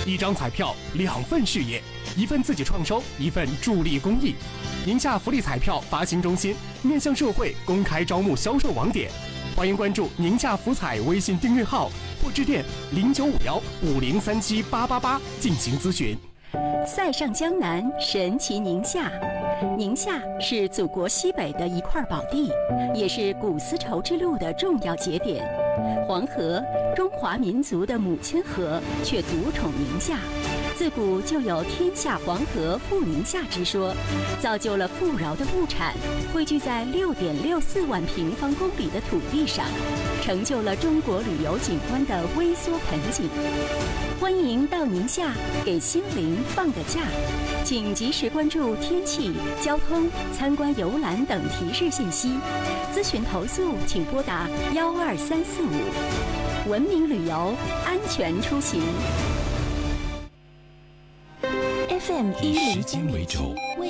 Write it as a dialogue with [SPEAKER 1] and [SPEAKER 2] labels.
[SPEAKER 1] 一张彩票2份事业，一份自己创收，一份助力公益。宁夏福利彩票发行中心面向社会公开招募销售网点，欢迎关注宁夏福彩微信订阅号或致电095150378888进行咨询。
[SPEAKER 2] 塞上江南，神奇宁夏。宁夏是祖国西北的一块宝地，也是古丝绸之路的重要节点。黄河，中华民族的母亲河，却独宠宁夏。自古就有天下黄河富宁夏之说，造就了富饶的物产汇聚在6.64万平方公里的土地上，成就了中国旅游景观的微缩盆景。欢迎到宁夏给心灵放个假，请及时关注天气、交通、参观游览等提示信息。咨询投诉请拨打12345。文明旅游，安全出行。
[SPEAKER 3] FM
[SPEAKER 4] 以时间为轴，